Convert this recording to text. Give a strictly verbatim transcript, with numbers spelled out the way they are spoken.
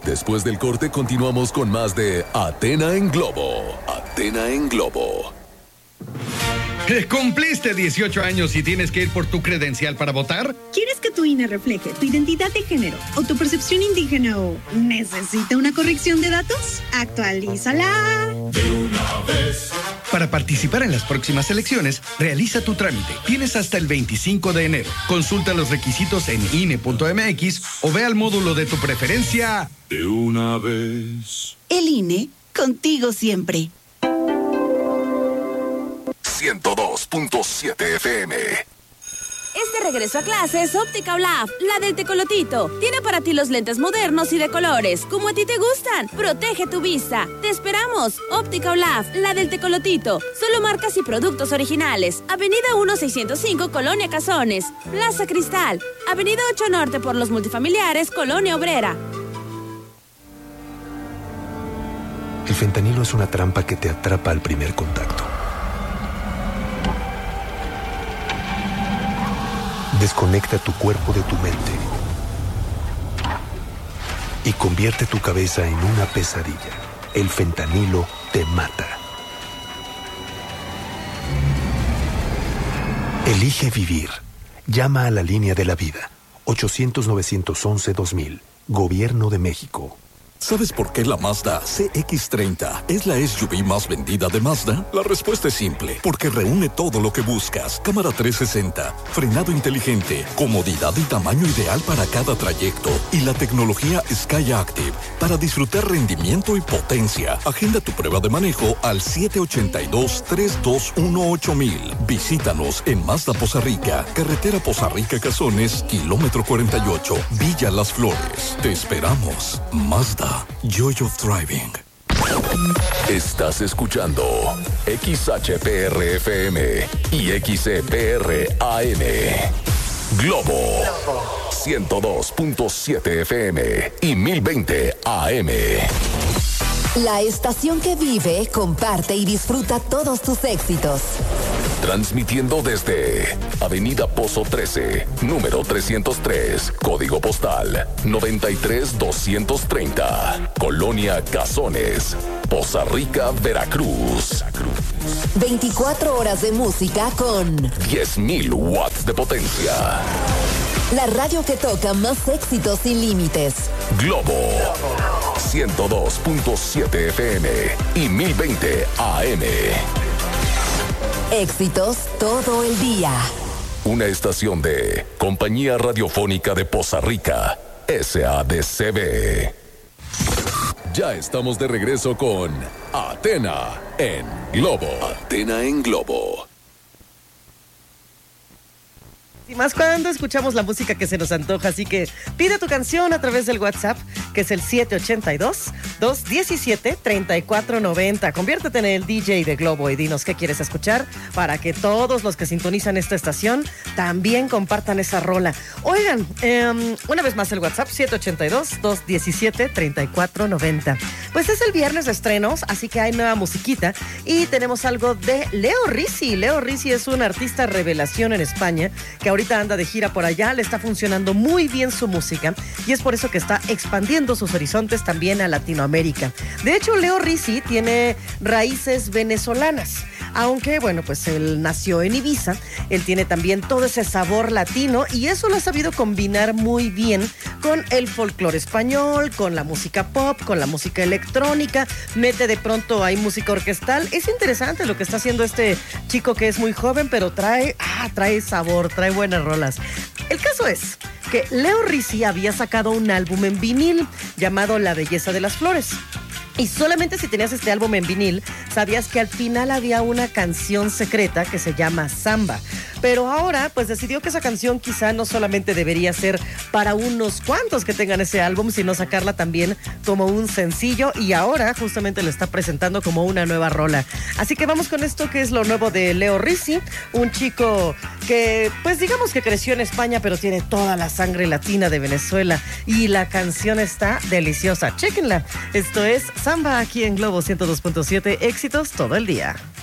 Después del corte continuamos con más de Athena en Globo. Athena en Globo. ¿Cumpliste dieciocho años y tienes que ir por tu credencial para votar? ¿Quieres que tu I N E refleje tu identidad de género o tu percepción indígena o necesita una corrección de datos? ¡Actualízala! De una vez. Para participar en las próximas elecciones, realiza tu trámite. Tienes hasta el veinticinco de enero. Consulta los requisitos en I N E punto M X o ve al módulo de tu preferencia. De una vez. El I N E, contigo siempre. ciento dos punto siete F M. Este regreso a clases, Óptica Olaf, la del tecolotito. Tiene para ti los lentes modernos y de colores, como a ti te gustan. Protege tu vista. Te esperamos. Óptica Olaf, la del tecolotito. Solo marcas y productos originales. Avenida uno seiscientos cinco, Colonia Cazones. Plaza Cristal. Avenida ocho Norte por los multifamiliares, Colonia Obrera. El fentanilo es una trampa que te atrapa al primer contacto. Desconecta tu cuerpo de tu mente y convierte tu cabeza en una pesadilla. El fentanilo te mata. Elige vivir. Llama a la línea de la vida. ochocientos, novecientos once, dos mil. Gobierno de México. ¿Sabes por qué la Mazda C X treinta es la S U V más vendida de Mazda? La respuesta es simple, porque reúne todo lo que buscas. Cámara trescientos sesenta, frenado inteligente, comodidad y tamaño ideal para cada trayecto y la tecnología Sky Active para disfrutar rendimiento y potencia. Agenda tu prueba de manejo al siete ocho dos, tres dos uno, ocho mil. Visítanos en Mazda Poza Rica, carretera Poza Rica Cazones, kilómetro cuarenta y ocho, Villa Las Flores. Te esperamos. Mazda. Joy of Driving. Estás escuchando X H P R F M y X E P R A M. Globo ciento dos punto siete F M y mil veinte A M. La estación que vive, comparte y disfruta todos tus éxitos. Transmitiendo desde Avenida Pozo trece, número trescientos tres, código postal noventa y tres doscientos treinta, Colonia Cazones, Poza Rica, Veracruz. veinticuatro horas de música con diez mil watts de potencia. La radio que toca más éxitos sin límites. Globo ciento dos punto siete F M y mil veinte A M. Éxitos todo el día. Una estación de Compañía Radiofónica de Poza Rica, S A D C B. Ya estamos de regreso con Athena en Globo. Athena en Globo. Y más cuando escuchamos la música que se nos antoja, así que pide tu canción a través del WhatsApp, que es el siete ocho dos, dos uno siete, tres cuatro nueve cero. Conviértete en el D J de Globo y dinos qué quieres escuchar para que todos los que sintonizan esta estación también compartan esa rola. Oigan, eh, una vez más el WhatsApp, siete ocho dos, dos uno siete, tres cuatro nueve cero. Pues es el viernes de estrenos, así que hay nueva musiquita y tenemos algo de Leo Rizzi. Leo Rizzi es un artista revelación en España que ahorita anda de gira por allá, le está funcionando muy bien su música y es por eso que está expandiendo sus horizontes también a Latinoamérica. De hecho, Leo Rizzi tiene raíces venezolanas, aunque, bueno, pues él nació en Ibiza, él tiene también todo ese sabor latino y eso lo ha sabido combinar muy bien con el folclore español, con la música pop, con la música electrónica, mete de pronto ahí música orquestal. Es interesante lo que está haciendo este chico que es muy joven, pero trae, ah, trae sabor, trae buenas rolas. El caso es que Leo Rizzi había sacado un álbum en vinil llamado La Belleza de las Flores. Y solamente si tenías este álbum en vinil, sabías que al final había una canción secreta que se llama Samba. Pero ahora, pues decidió que esa canción quizá no solamente debería ser para unos cuantos que tengan ese álbum, sino sacarla también como un sencillo. Y ahora justamente lo está presentando como una nueva rola. Así que vamos con esto que es lo nuevo de Leo Rizzi, un chico que, pues digamos que creció en España, pero tiene toda la sangre latina de Venezuela. Y la canción está deliciosa. Chéquenla. Esto es Samba aquí en Globo ciento dos punto siete, éxitos todo el día.